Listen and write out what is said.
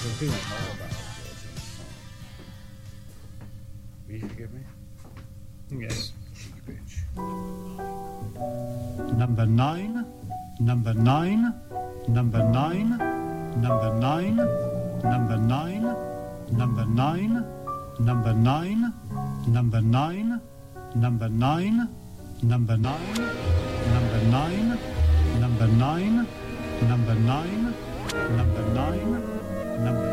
Because people know about it. Will you forgive me? Yes. Cheeky bitch. Number 9, number 9, number 9, number 9, number 9, number 9, number 9, number 9, number 9, number 9, number 9, number 9, number 9, number 9, number